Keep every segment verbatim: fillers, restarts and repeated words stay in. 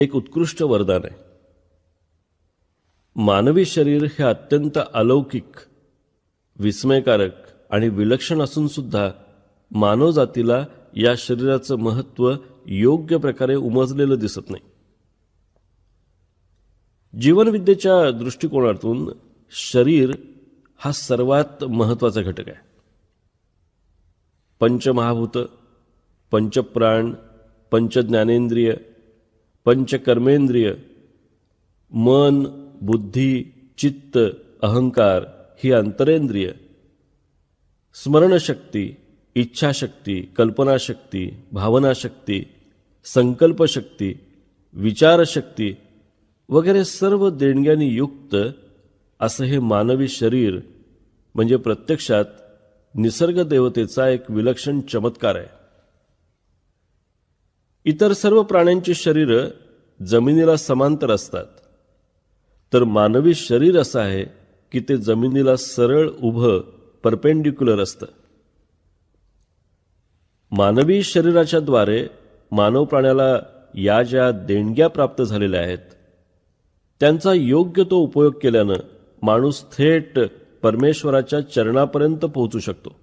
एक उत्कृष्ट वरदान आहे. मानवी शरीर हे अत्यंत अलौकिक, विस्मयकारक आणि विलक्षण असून सुद्धा मानवजातीला या शरीराचं महत्त्व योग्य प्रकारे उमजलेलं दिसत नाही. जीवनविद्येच्या दृष्टिकोनातून शरीर हा सर्वात महत्त्वाचा घटक आहे. पंचमहाभूत, पंचप्राण, पंचज्ञानेंद्रिय, पंचकर्मेंद्रिय, मन, बुद्धी, चित्त, अहंकार ही अंतरेंद्रिय, स्मरणशक्ती, इच्छाशक्ती, कल्पनाशक्ती, भावनाशक्ती, संकल्पशक्ती, विचारशक्ती वगैरे सर्व देणग्यांनी युक्त असं हे मानवी शरीर म्हणजे प्रत्यक्षात निसर्ग देवतेचा एक विलक्षण चमत्कार आहे. इतर सर्व प्राण्यांची शरीरं जमिनीला समांतर असतात, तर मानवी शरीर असं आहे की ते जमिनीला सरळ उभं परपेंडिक्युलर असतं. मानवी शरीराच्या द्वारे मानव प्राण्याला या ज्या देणग्या प्राप्त झालेल्या आहेत त्यांचा योग्य तो उपयोग केल्यानं माणूस थेट परमेश्वराच्या चरणापर्यंत पोहोचू शकतो.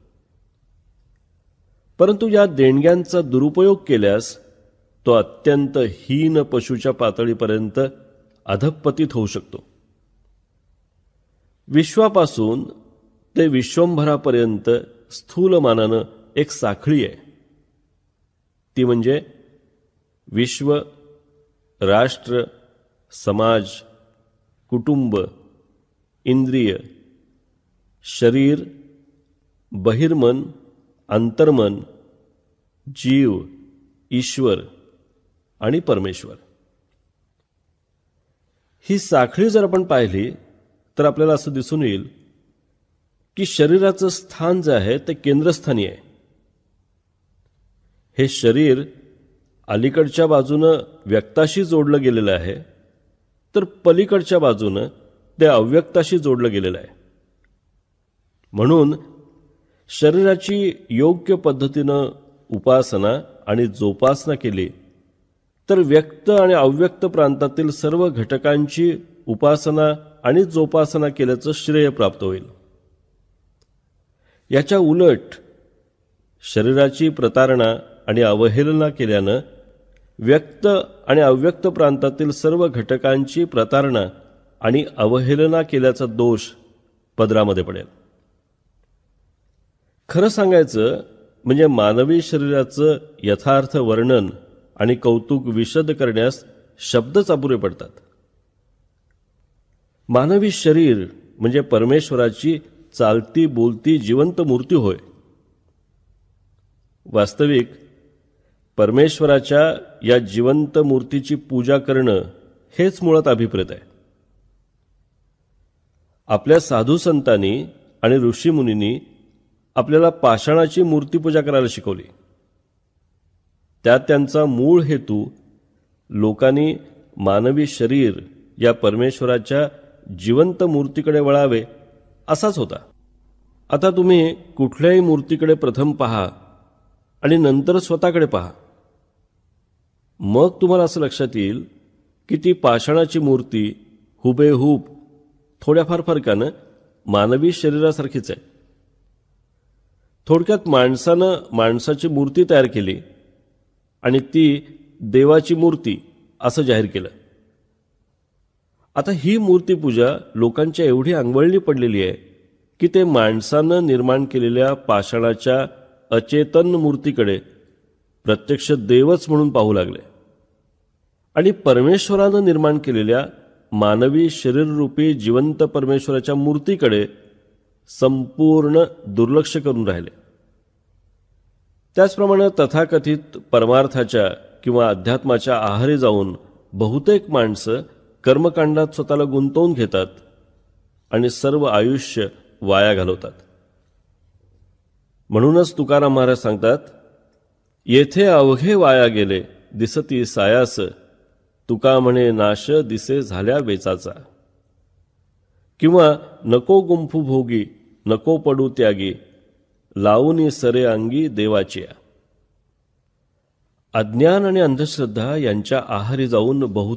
परंतु या देणग्यांचा दुरुपयोग केल्यास तो अत्यंत हीन पशूच्या पातळीपर्यंत अधःपतित होऊ शकतो. विश्वापासून ते विश्वंभरापर्यंत स्थूलमानानं एक साखळी आहे. ती म्हणजे विश्व, राष्ट्र, समाज, कुटुंब, इंद्रिय, शरीर, बहिर्मन, अंतर्मन, जीव, ईश्वर आणि परमेश्वर. ही साखळी जर आपण पाहिली तर आपल्याला असं दिसून येईल की शरीराचं स्थान जे आहे ते केंद्रस्थानी आहे. हे शरीर अलीकडच्या बाजूनं व्यक्ताशी जोडलं गेलेलं आहे, तर पलीकडच्या बाजूनं ते अव्यक्ताशी जोडलं गेलेलं आहे. म्हणून शरीराची योग्य पद्धतीनं उपासना आणि जोपासना केली तर व्यक्त आणि अव्यक्त प्रांतातील सर्व घटकांची उपासना आणि जोपासना केल्याचं श्रेय प्राप्त होईल. याच्या उलट शरीराची प्रतारणा आणि अवहेलना केल्यानं व्यक्त आणि अव्यक्त प्रांतातील सर्व घटकांची प्रतारणा आणि अवहेलना केल्याचा दोष पदरामध्ये पडेल. खरं सांगायचं म्हणजे मानवी शरीराचं यथार्थ वर्णन आणि कौतुक विशद करण्यास शब्दच अपुरे पडतात. मानवी शरीर म्हणजे परमेश्वराची चालती बोलती जिवंत मूर्ती होय. वास्तविक परमेश्वराच्या या जिवंत मूर्तीची पूजा करणं हेच मुळात अभिप्रेत आहे. आपल्या साधू संतांनी आणि ऋषीमुनींनी आपल्याला पाषाणाची मूर्तीपूजा करायला शिकवली. त्यात त्यांचा मूळ हेतू लोकांनी मानवी शरीर या परमेश्वराच्या जिवंत मूर्तीकडे वळावे असाच होता. आता तुम्ही कुठल्याही मूर्तीकडे प्रथम पहा आणि नंतर स्वतःकडे पहा. मग तुम्हाला असं लक्षात येईल की ती पाषाणाची मूर्ती हुबेहूब थोड्याफार फरकानं मानवी शरीरासारखीच आहे. थोडक्यात माणसानं माणसाची मूर्ती तयार केली आणि ती देवाची मूर्ती असं जाहीर केलं. आता ही मूर्तीपूजा लोकांच्या एवढी अंगवळणी पडलेली आहे की ते माणसानं निर्माण केलेल्या पाषाणाच्या अचेतन मूर्तीकडे प्रत्यक्ष देवच म्हणून पाहू लागले आणि परमेश्वरानं निर्माण केलेल्या मानवी शरीररूपी जिवंत परमेश्वराच्या मूर्तीकडे संपूर्ण दुर्लक्ष करून राहिले. त्याचप्रमाणे तथाकथित परमार्थाच्या किंवा अध्यात्माच्या आहारी जाऊन बहुतेक माणसं कर्मकांडात स्वतःला गुंतवून घेतात आणि सर्व आयुष्य वाया घालवतात. म्हणूनच तुकाराम महाराज सांगतात, येथे अवघे वाया गेले दिसती सायास, तुका म्हणे नाश दिसे झाल्या वेचाचा. किंवा नको गुंफू भोगी नको पडू त्यागी, लावूनी सरे अंगी देवाचिया. अज्ञान आणि अंधश्रद्धा यांच्या आहारी जाऊन बहुत